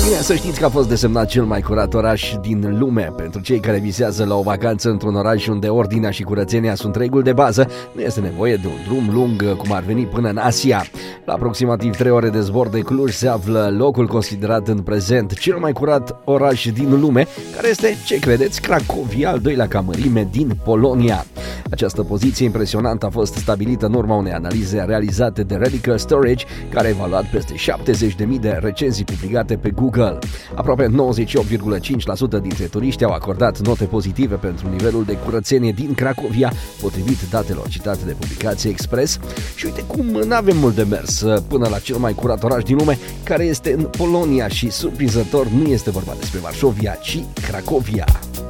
Bine, să știți că a fost desemnat cel mai curat oraș din lume. Pentru cei care visează la o vacanță într-un oraș unde ordinea și curățenia sunt reguli de bază, nu este nevoie de un drum lung cum ar veni până în Asia. La aproximativ 3 ore de zbor de Cluj se află locul considerat în prezent cel mai curat oraș din lume, care este, ce credeți, Cracovia, al doilea ca mărime din Polonia. Această poziție impresionantă a fost stabilită în urma unei analize realizate de Radical Storage, care a evaluat peste 70.000 de recenzii publicate pe Google. Aproape 98,5% dintre turiști au acordat note pozitive pentru nivelul de curățenie din Cracovia, potrivit datelor citate de publicație Express. Și uite cum n-avem mult de mers până la cel mai curat oraș din lume, care este în Polonia și, surprinzător, nu este vorba despre Varșovia, ci Cracovia.